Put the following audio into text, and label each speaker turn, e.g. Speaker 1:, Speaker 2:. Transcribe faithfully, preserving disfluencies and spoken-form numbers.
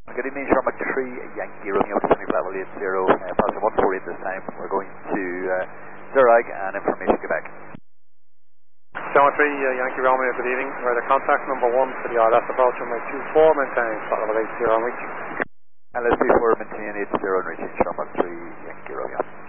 Speaker 1: Good evening, Sherman three, Yankee Romeo, descending level eight zero, uh, positive one forty-eight this time. We're going to uh, Zurich and Information Quebec.
Speaker 2: Sherman three, uh, Yankee Romeo, good evening. We're the contact number one for the R F approach on my two four, maintain flight level eight zero and reaching.
Speaker 1: And let's see if we're maintaining eight zero and reaching Sherman three, Yankee Romeo.